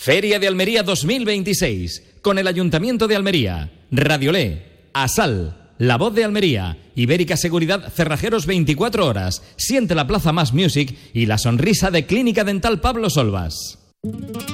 Feria de Almería 2026, con el Ayuntamiento de Almería, Radiolé, Asal, La Voz de Almería, Ibérica Seguridad, Cerrajeros 24 horas, Siente la Plaza Más Music y la sonrisa de Clínica Dental Pablo Solvas.